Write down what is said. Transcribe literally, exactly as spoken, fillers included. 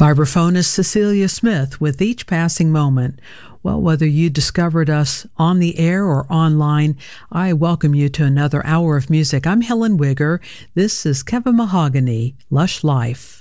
Vibraphonist Cecilia Smith with Each Passing Moment. Well, whether you discovered us on the air or online, I welcome you to another hour of music. I'm Helen Wigger. This is Kevin Mahogany, Lush Life.